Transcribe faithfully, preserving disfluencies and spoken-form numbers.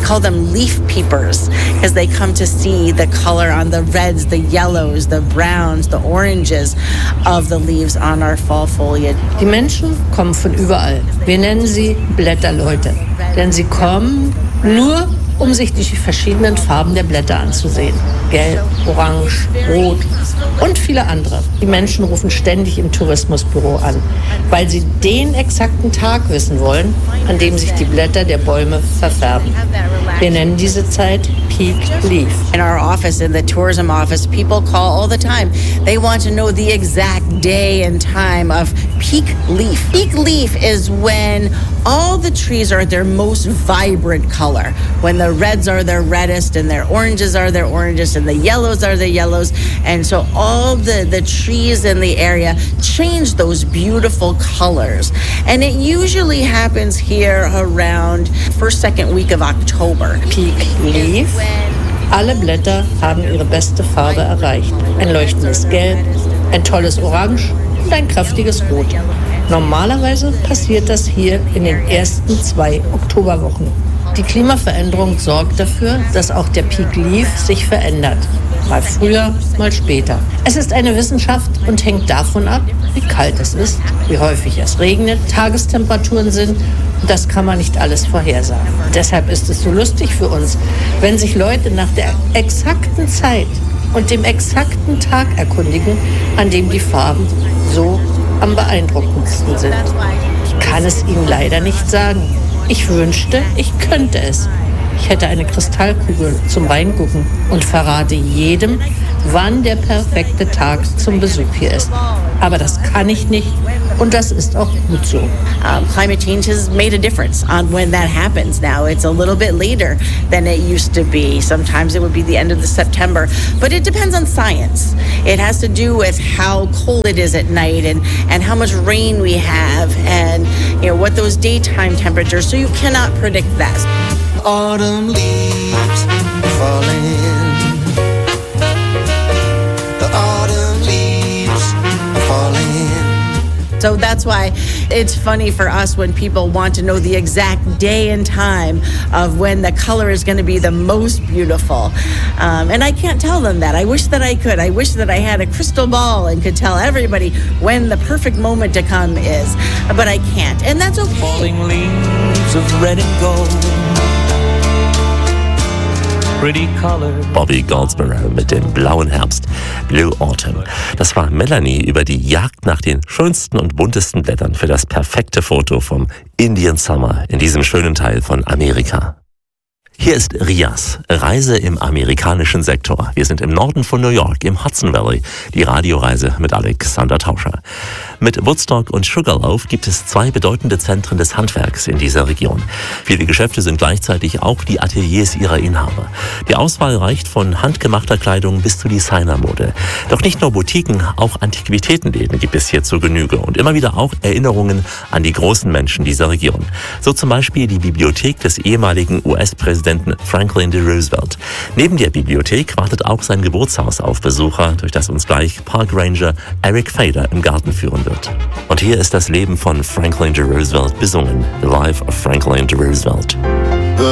call them leaf peepers because they come to see the color on the reds, the yellows, the browns, the oranges of the leaves on our fall foliage. Die Menschen kommen von überall. Wir nennen sie Blätterleute, denn sie kommen nur, um sich die verschiedenen Farben der Blätter anzusehen. Gelb, orange, rot und viele andere. Die Menschen rufen ständig im Tourismusbüro an, weil sie den exakten Tag wissen wollen, an dem sich die Blätter der Bäume verfärben. Wir nennen diese Zeit Peak Leaf. In our office, in the tourism office, people call all the time. They want to know the exact day and time of peak leaf. Peak leaf is when all the trees are their most vibrant color, when the reds are their reddest and their oranges are their orangest and the yellows are the yellows. And so all the, the trees in the area change those beautiful colors. And it usually happens here around first, second week of October. Peak Leaf. Alle Blätter haben ihre beste Farbe erreicht. Ein leuchtendes Gelb, ein tolles Orange und ein kräftiges Rot. Normalerweise passiert das hier in den ersten zwei Oktoberwochen. Die Klimaveränderung sorgt dafür, dass auch der Peak Leaf sich verändert. Mal früher, mal später. Es ist eine Wissenschaft und hängt davon ab, wie kalt es ist, wie häufig es regnet, Tagestemperaturen sind. Und das kann man nicht alles vorhersagen. Deshalb ist es so lustig für uns, wenn sich Leute nach der exakten Zeit und dem exakten Tag erkundigen, an dem die Farben so am beeindruckendsten sind. Ich kann es Ihnen leider nicht sagen. Ich wünschte, ich könnte es. Ich hätte eine Kristallkugel zum Reingucken und verrate jedem, wann der perfekte Tag zum Besuch hier ist. Aber das kann ich nicht und das ist auch gut so. Um, climate change has made a difference on when that happens now. It's a little bit later than it used to be. Sometimes it would be the end of the September, but it depends on science. It has to do with how cold it is at night and, and how much rain we have and you know what those daytime temperatures. So you cannot predict that. Autumn leaves falling. The autumn leaves are falling. So that's why it's funny for us when people want to know the exact day and time of when the color is going to be the most beautiful. Um, and I can't tell them that. I wish that I could. I wish that I had a crystal ball and could tell everybody when the perfect moment to come is. But I can't. And that's okay. Falling leaves of red and gold. Bobby Goldsboro mit dem blauen Herbst, Blue Autumn. Das war Melanie über die Jagd nach den schönsten und buntesten Blättern für das perfekte Foto vom Indian Summer in diesem schönen Teil von Amerika. Hier ist Rias, Reise im amerikanischen Sektor. Wir sind im Norden von New York, im Hudson Valley, die Radioreise mit Alexander Tauscher. Mit Woodstock und Sugarloaf gibt es zwei bedeutende Zentren des Handwerks in dieser Region. Viele Geschäfte sind gleichzeitig auch die Ateliers ihrer Inhaber. Die Auswahl reicht von handgemachter Kleidung bis zu Designermode. Doch nicht nur Boutiquen, auch Antiquitätenläden gibt es hier zur Genüge und immer wieder auch Erinnerungen an die großen Menschen dieser Region. So zum Beispiel die Bibliothek des ehemaligen U S-Präsidenten Franklin D. Roosevelt. Neben der Bibliothek wartet auch sein Geburtshaus auf Besucher, durch das uns gleich Park Ranger Eric Fader im Garten führen wird. Und hier ist das Leben von Franklin D. Roosevelt besungen. The Life of Franklin D. Roosevelt.